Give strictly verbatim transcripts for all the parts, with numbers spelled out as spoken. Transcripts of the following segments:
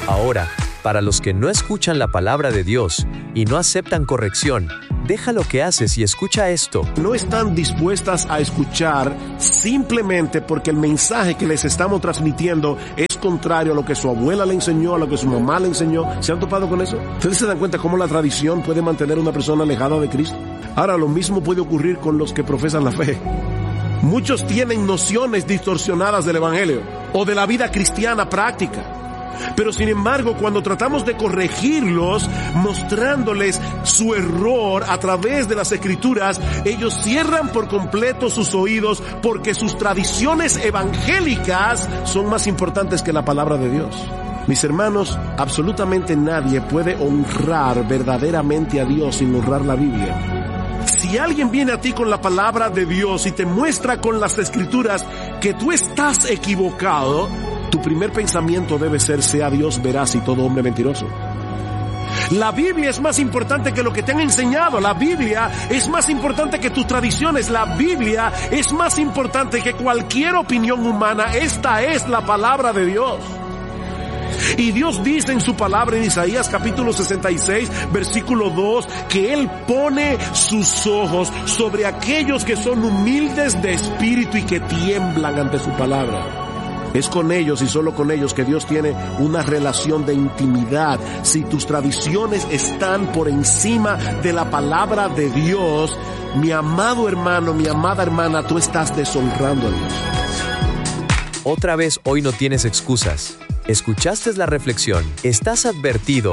Ahora, para los que no escuchan la palabra de Dios y no aceptan corrección, deja lo que haces y escucha esto. No están dispuestas a escuchar simplemente porque el mensaje que les estamos transmitiendo es contrario a lo que su abuela le enseñó, a lo que su mamá le enseñó. ¿Se han topado con eso? ¿Ustedes se dan cuenta cómo la tradición puede mantener a una persona alejada de Cristo? Ahora, lo mismo puede ocurrir con los que profesan la fe. Muchos tienen nociones distorsionadas del evangelio o de la vida cristiana práctica. Pero sin embargo, cuando tratamos de corregirlos, mostrándoles su error a través de las escrituras, ellos cierran por completo sus oídos porque sus tradiciones evangélicas son más importantes que la palabra de Dios. Mis hermanos, absolutamente nadie puede honrar verdaderamente a Dios sin honrar la Biblia. Si alguien viene a ti con la palabra de Dios y te muestra con las escrituras que tú estás equivocado, tu primer pensamiento debe ser: sea Dios veraz y todo hombre mentiroso. La Biblia es más importante que lo que te han enseñado. La Biblia es más importante que tus tradiciones. La Biblia es más importante que cualquier opinión humana. Esta es la palabra de Dios. Y Dios dice en su palabra en Isaías capítulo sesenta y seis, versículo dos, que Él pone sus ojos sobre aquellos que son humildes de espíritu y que tiemblan ante su palabra. Es con ellos y solo con ellos que Dios tiene una relación de intimidad. Si tus tradiciones están por encima de la palabra de Dios, mi amado hermano, mi amada hermana, tú estás deshonrando a Dios. Otra vez, hoy no tienes excusas. ¿Escuchaste la reflexión? Estás advertido.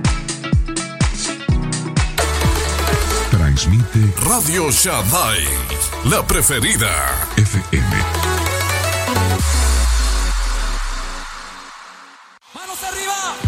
Transmite Radio Shaddai, la preferida. F M. ¡Manos arriba!